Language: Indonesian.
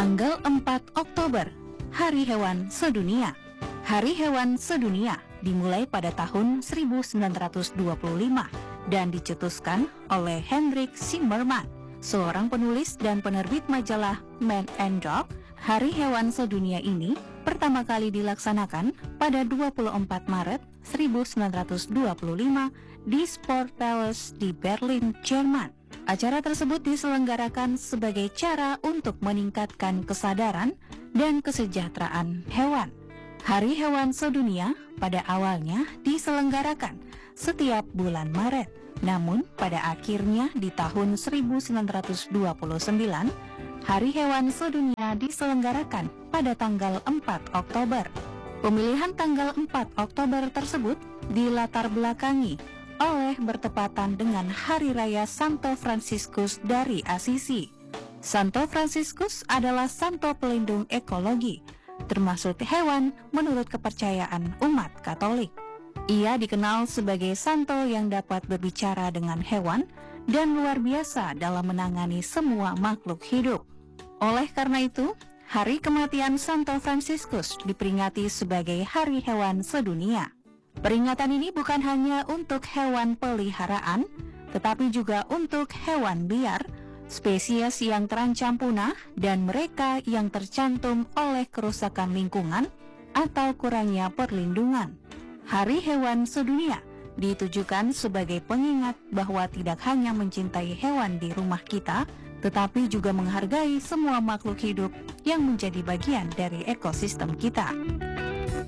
Tanggal 4 Oktober, Hari Hewan Sedunia. Hari Hewan Sedunia dimulai pada tahun 1925 dan dicetuskan oleh Hendrik Zimmermann, seorang penulis dan penerbit majalah Man and Dog. Hari Hewan Sedunia ini pertama kali dilaksanakan pada 24 Maret 1925 di Sportpalast di Berlin, Jerman. Acara tersebut diselenggarakan sebagai cara untuk meningkatkan kesadaran dan kesejahteraan hewan. Hari Hewan Sedunia pada awalnya diselenggarakan setiap bulan Maret. Namun pada akhirnya di tahun 1929, Hari Hewan Sedunia diselenggarakan pada tanggal 4 Oktober. Pemilihan tanggal 4 Oktober tersebut dilatar belakangi oleh bertepatan dengan Hari Raya Santo Fransiskus dari Asisi. Santo Fransiskus adalah santo pelindung ekologi, termasuk hewan menurut kepercayaan umat Katolik. Ia dikenal sebagai santo yang dapat berbicara dengan hewan dan luar biasa dalam menangani semua makhluk hidup. Oleh karena itu, hari kematian Santo Fransiskus diperingati sebagai Hari Hewan Sedunia. Peringatan ini bukan hanya untuk hewan peliharaan, tetapi juga untuk hewan liar, spesies yang terancam punah, dan mereka yang tercantum oleh kerusakan lingkungan atau kurangnya perlindungan. Hari Hewan Sedunia ditujukan sebagai pengingat bahwa tidak hanya mencintai hewan di rumah kita, tetapi juga menghargai semua makhluk hidup yang menjadi bagian dari ekosistem kita.